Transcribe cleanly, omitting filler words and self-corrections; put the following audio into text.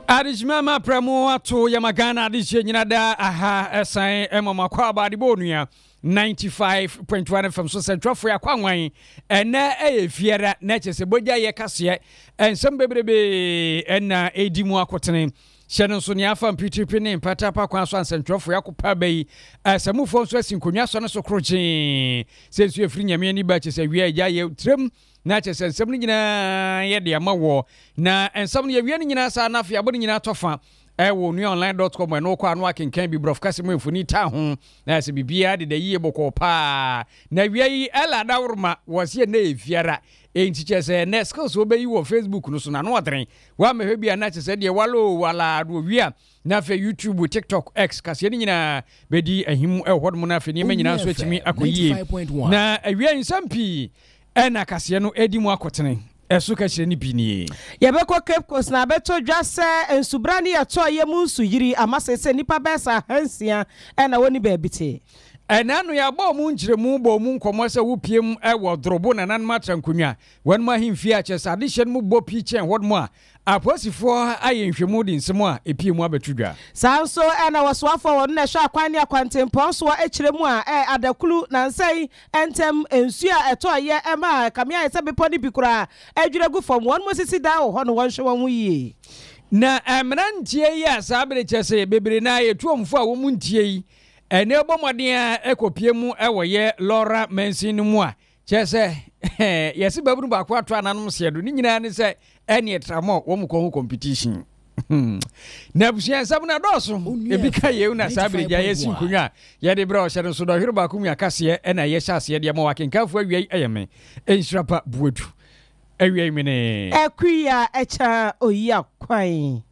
Adijmama premo ato yamagana adije nyinada aha esan emama kwa abade bonuya 95.1 FM so central for yakwanwan ena efiera na chese boja ye kase ensem bebrebe ena edimu akotene hyeno so ne afa mpitripi ne mpata pa kwan so ansentropho yakopa bai asamufo so asinkonwa so ne so kroche sensu efiri nyame ni ba chese wi agya ye trem na chese ensem nyina ye de amawo na ensem ne ye wi nyina sa na afia bo nyina tofa ewo nuonline.com no kwa no akenkan bi brof kasemo efuni ta ho na se bibia de yiye boko pa na wiyi ela dawrma wose na efiara enti chese ne skills obeyi wo Facebook no so na no odren wa mehwe bia na chese de walo wala do wia na fe YouTube TikTok X kase ni nyina bedi ahim ehwodmo na fe ni nyina so atimi akoyie na awia nsampi ena kase no edimu akotene esuka cheni binie yebeko Cape Coast na beto dwase ensubrani yato yemu nsu yiri amasese nipa besa hansia na woni baabite enanu ya bo mu njiremu bo mu nkomo se wupiem ewo drobo na nan matrankunwa wan ma himfi a chesa addition mu bo pichen hodmo a aposifo ayenhwemu di nsemo a epiemu abetudwa sanso na waswafo won na hwa akwan ne akwantempon so ekiremu a adakulu na nsai entem ensu a eto ye ema kamia se bepo ni bikura adwiregu fom won mo sisi da ho no won hwe won yie na emrantie ya sabere chese bebre na yetuomfo a wo muntie yi ene obomoden ekopiemu ewoye Laura Mansin mu a chese yesi babunu ba kwa to ananom sedo ni nyina ne se ene tramo wo mko ho competition na busia sabuna doso ebika ye una sabere ja yesi kunwa ye de bra o hyere so do hiro ba kunwa kase ena ye hyase de ma wakenkafu awiai ayeme enshrapa buedu awiai mene ekua echa oya kwan